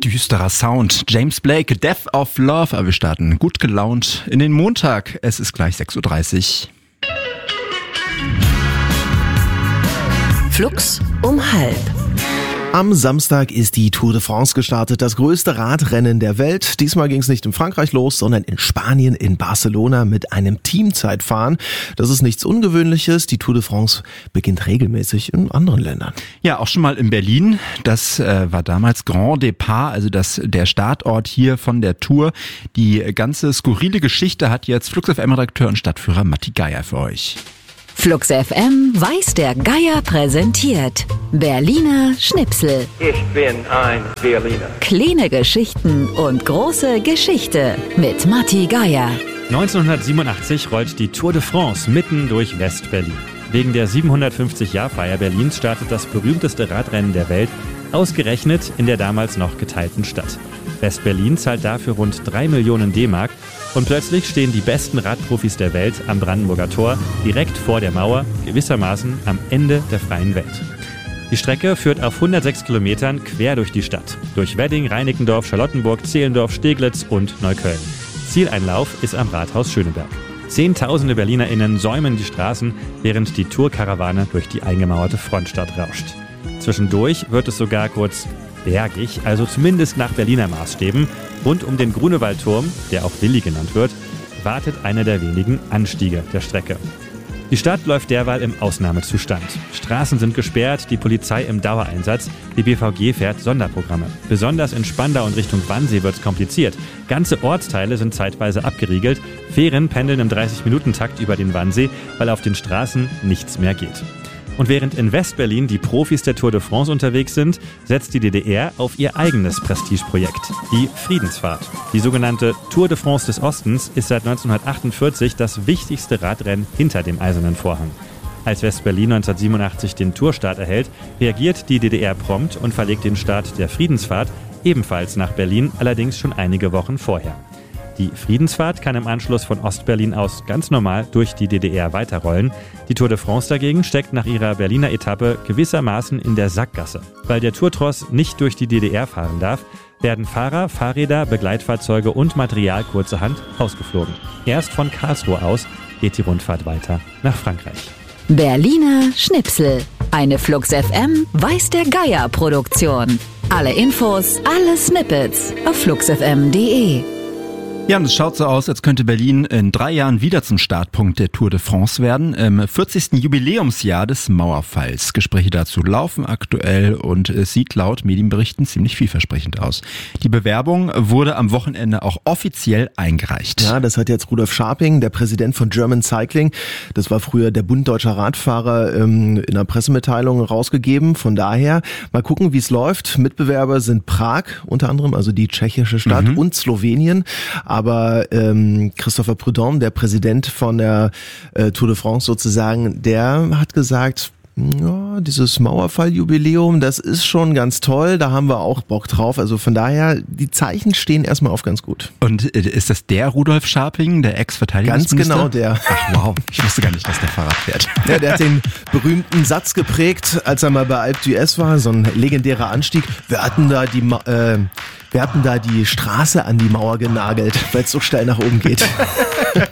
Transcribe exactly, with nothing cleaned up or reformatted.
düsterer Sound. James Blake, Death of Love. Aber wir starten gut gelaunt in den Montag. Es ist gleich sechs Uhr dreißig. Flux um halb. Am Samstag ist die Tour de France gestartet, das größte Radrennen der Welt. Diesmal ging es nicht in Frankreich los, sondern in Spanien, in Barcelona mit einem Teamzeitfahren. Das ist nichts Ungewöhnliches. Die Tour de France beginnt regelmäßig in anderen Ländern. Ja, auch schon mal in Berlin. Das äh, war damals Grand Départ, also das, der Startort hier von der Tour. Die ganze skurrile Geschichte hat jetzt Flux F M-Redakteur und Stadtführer Matti Geier für euch. Flux F M weiß der Geier präsentiert. Berliner Schnipsel. Ich bin ein Berliner. Kleine Geschichten und große Geschichte mit Matti Geier. neunzehnhundertsiebenundachtzig rollt die Tour de France mitten durch West-Berlin. Wegen der siebenhundertfünfzig-Jahr-Feier Berlins startet das berühmteste Radrennen der Welt ausgerechnet in der damals noch geteilten Stadt. West-Berlin zahlt dafür rund drei Millionen D-Mark und plötzlich stehen die besten Radprofis der Welt am Brandenburger Tor direkt vor der Mauer, gewissermaßen am Ende der freien Welt. Die Strecke führt auf hundertsechs Kilometern quer durch die Stadt, durch Wedding, Reinickendorf, Charlottenburg, Zehlendorf, Steglitz und Neukölln. Zieleinlauf ist am Rathaus Schöneberg. Zehntausende BerlinerInnen säumen die Straßen, während die Tourkarawane durch die eingemauerte Frontstadt rauscht. Zwischendurch wird es sogar kurz bergig, also zumindest nach Berliner Maßstäben. Rund um den Grunewaldturm, der auch Willi genannt wird, wartet einer der wenigen Anstiege der Strecke. Die Stadt läuft derweil im Ausnahmezustand. Straßen sind gesperrt, die Polizei im Dauereinsatz, die B V G fährt Sonderprogramme. Besonders in Spandau und Richtung Wannsee wird's kompliziert. Ganze Ortsteile sind zeitweise abgeriegelt, Fähren pendeln im dreißig-Minuten-Takt über den Wannsee, weil auf den Straßen nichts mehr geht. Und während in West-Berlin die Profis der Tour de France unterwegs sind, setzt die D D R auf ihr eigenes Prestigeprojekt, die Friedensfahrt. Die sogenannte Tour de France des Ostens ist seit neunzehnhundertachtundvierzig das wichtigste Radrennen hinter dem Eisernen Vorhang. Als West-Berlin neunzehnhundertsiebenundachtzig den Tourstart erhält, reagiert die D D R prompt und verlegt den Start der Friedensfahrt ebenfalls nach Berlin, allerdings schon einige Wochen vorher. Die Friedensfahrt kann im Anschluss von Ostberlin aus ganz normal durch die D D R weiterrollen. Die Tour de France dagegen steckt nach ihrer Berliner Etappe gewissermaßen in der Sackgasse. Weil der Tourtross nicht durch die D D R fahren darf, werden Fahrer, Fahrräder, Begleitfahrzeuge und Material kurzerhand ausgeflogen. Erst von Karlsruhe aus geht die Rundfahrt weiter nach Frankreich. Berliner Schnipsel. Eine Flux F M weiß der Geier Produktion. Alle Infos, alle Snippets auf flux f m punkt d e. Ja, und es schaut so aus, als könnte Berlin in drei Jahren wieder zum Startpunkt der Tour de France werden, im vierzigsten Jubiläumsjahr des Mauerfalls. Gespräche dazu laufen aktuell und es sieht laut Medienberichten ziemlich vielversprechend aus. Die Bewerbung wurde am Wochenende auch offiziell eingereicht. Ja, das hat jetzt Rudolf Scharping, der Präsident von German Cycling, das war früher der Bund Deutscher Radfahrer, in einer Pressemitteilung rausgegeben. Von daher mal gucken, wie es läuft. Mitbewerber sind Prag unter anderem, also die tschechische Stadt, mhm. und Slowenien. Aber ähm, Christopher Prudhomme, der Präsident von der äh, Tour de France sozusagen, der hat gesagt, ja, dieses Mauerfall-Jubiläum, das ist schon ganz toll, da haben wir auch Bock drauf. Also von daher, die Zeichen stehen erstmal auf ganz gut. Und ist das der Rudolf Scharping, der Ex-Verteidigungsminister? Ganz genau der. Ach wow, ich wusste gar nicht, dass der Fahrrad fährt. Ja, der hat den berühmten Satz geprägt, als er mal bei Alpe d'Huez war, so ein legendärer Anstieg. Wir hatten da die... Ma- äh, Wir hatten da die Straße an die Mauer genagelt, weil es so steil nach oben geht.